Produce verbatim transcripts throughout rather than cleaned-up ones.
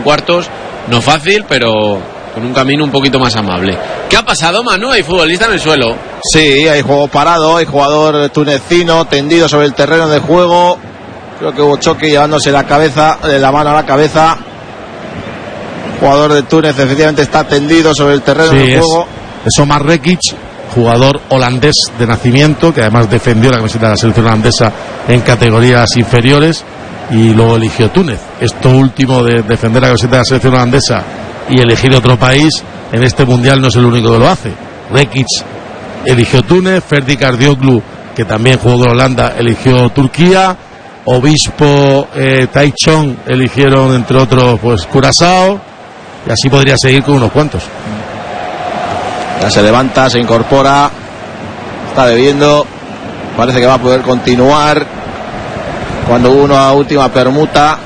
cuartos, no fácil, pero con un camino un poquito más amable. ¿Qué ha pasado, Manu? Hay futbolista en el suelo. Sí, hay juego parado, hay jugador tunecino tendido sobre el terreno de juego. Creo que hubo choque llevándose la cabeza, la mano a la cabeza. El jugador de Túnez efectivamente está tendido sobre el terreno sí, de juego. Es, es Omar Rekic, jugador holandés de nacimiento, que además defendió la camiseta de la selección holandesa en categorías inferiores y luego eligió Túnez. Esto último de defender la camiseta de la selección holandesa y elegir otro país en este mundial no es el único que lo hace. Rekic eligió Túnez, Ferdi Cardioglu, que también jugó con Holanda, eligió Turquía, Obispo, eh, Taichung eligieron entre otros pues Curazao, y así podría seguir con unos cuantos. Ya se levanta, se incorpora, está bebiendo, parece que va a poder continuar. Cuando hubo una última permuta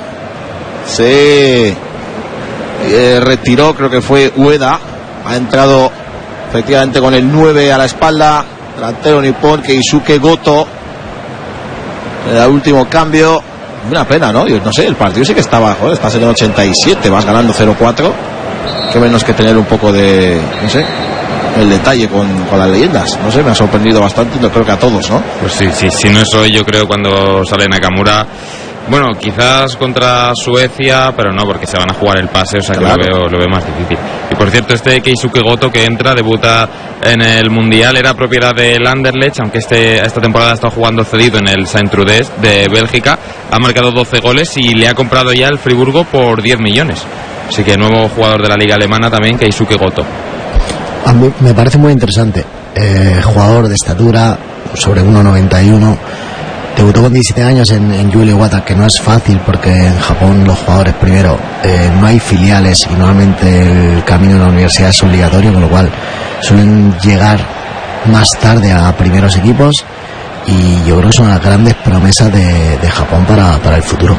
se eh, retiró, creo que fue Ueda, ha entrado efectivamente con el nueve a la espalda, delantero nipón, Keisuke Goto, el último cambio. Una pena, ¿no? Yo no sé, el partido sí que está bajo, ¿eh? Estás en el ochenta y siete, vas ganando cero cuatro, que menos que tener un poco de, no sé, el detalle con, con las leyendas. No sé, me ha sorprendido bastante, no creo que a todos, ¿no? Pues sí, sí, si no es hoy, yo creo cuando sale Nakamura, bueno, quizás contra Suecia, pero no, porque se van a jugar el pase, o sea claro, que lo veo, lo veo más difícil. Y por cierto, este Keisuke Goto que entra, debuta en el Mundial, era propiedad del Anderlecht, aunque este, esta temporada ha estado jugando cedido en el Saint-Trudes de Bélgica, ha marcado doce goles y le ha comprado ya el Friburgo por diez millones. Así que nuevo jugador de la liga alemana también, Keisuke Goto. A mí me parece muy interesante, eh, jugador de estatura sobre uno noventa y uno, debutó con diecisiete años en, en Yuel Iwata, que no es fácil porque en Japón los jugadores primero eh, no hay filiales y normalmente el camino a la universidad es obligatorio, con lo cual suelen llegar más tarde a primeros equipos, y yo creo que son las grandes promesas de, de Japón para, para el futuro.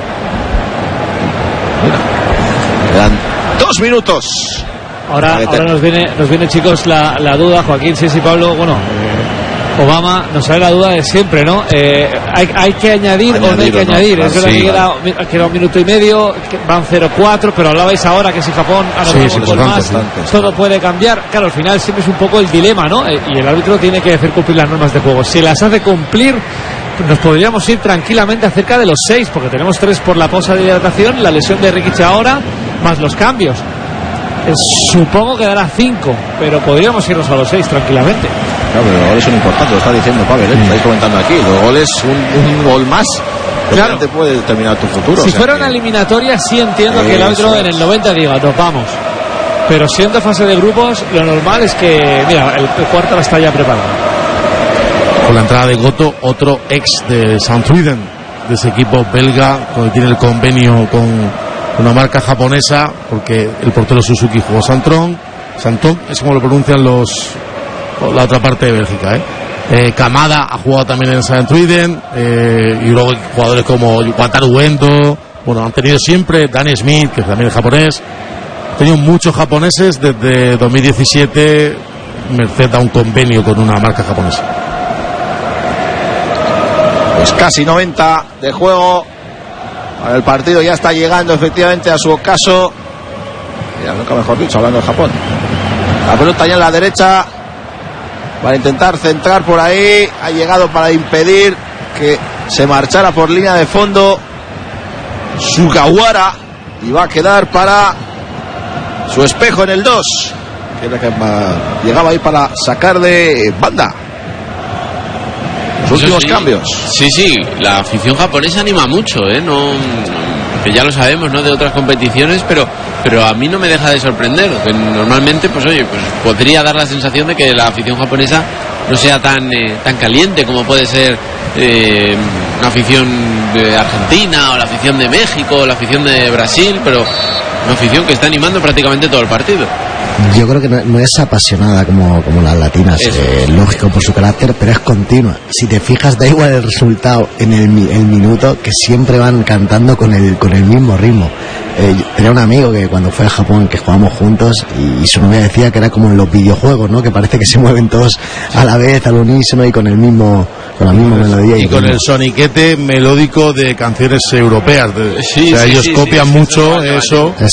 Quedan dos minutos. Ahora, ahora nos viene, nos viene chicos la, la duda, Joaquín, sí, sí, Pablo, bueno, eh, Obama nos sale la duda de siempre, ¿no? Eh, hay, hay que añadir, añadir o no hay que no, añadir, claro, es verdad, sí, que queda, vale. queda un minuto y medio, van cero cuatro, pero hablabais ahora que si Japón ahora sí, sí, con más, bastante, todo sí. puede cambiar. Claro, al final siempre es un poco el dilema, ¿no? Eh, y el árbitro tiene que hacer cumplir las normas de juego. Si las hace cumplir, nos podríamos ir tranquilamente a cerca de los seis, porque tenemos tres por la pausa de hidratación, la lesión de Rikic ahora, más los cambios. Eh, supongo que dará cinco, pero podríamos irnos a los seis tranquilamente. No, pero los goles son importantes, lo está diciendo Pavel, ¿eh? Lo estáis comentando aquí. Los goles, un, un gol más, claro, te puede determinar tu futuro. Si o sea fuera que... una eliminatoria, sí entiendo que el árbitro en el noventa diga, nos vamos. Pero siendo fase de grupos, lo normal es que, mira, el, el cuarto está ya preparado. Con la entrada de Goto, otro ex de Saint-Truiden, de ese equipo belga, donde tiene el convenio con una marca japonesa, porque el portero Suzuki jugó Santron, Santón, es como lo pronuncian los la otra parte de Bélgica, ¿eh? Eh, Kamada ha jugado también en Saint-Truiden, eh, y luego jugadores como Wataru Endo, bueno, han tenido siempre Danny Smith, que también es japonés, han tenido muchos japoneses desde dos mil diecisiete, merced a un convenio con una marca japonesa. Pues casi noventa de juego. El partido ya está llegando efectivamente a su ocaso. Ya nunca mejor dicho, hablando de Japón. La pelota ya en la derecha para intentar centrar por ahí. Ha llegado para impedir que se marchara por línea de fondo Sugawara, y va a quedar para su espejo en el dos, que era que llegaba ahí para sacar de banda. Los últimos sí, cambios. Sí, sí, la afición japonesa anima mucho, ¿eh? No, que ya lo sabemos, ¿no? De otras competiciones, pero pero a mí no me deja de sorprender. Que normalmente, pues oye, pues podría dar la sensación de que la afición japonesa no sea tan eh, tan caliente como puede ser eh, una afición de Argentina, o la afición de México, o la afición de Brasil, pero una afición que está animando prácticamente todo el partido. Yo creo que no, no es apasionada como, como las latinas, eh, lógico por su carácter, pero es continua. Si te fijas, da igual el resultado en el, el minuto, que siempre van cantando con el, con el mismo ritmo. Eh, tenía un amigo que cuando fue a Japón, que jugamos juntos, y, y su novia decía que era como en los videojuegos, ¿no? Que parece que se mueven todos a la vez, al unísono y con el mismo, con la misma melodía. Y, y con ritmo. el soniquete melódico de canciones europeas. De, sí, o sea, sí, ellos sí, copian sí, mucho sí, eso. Es,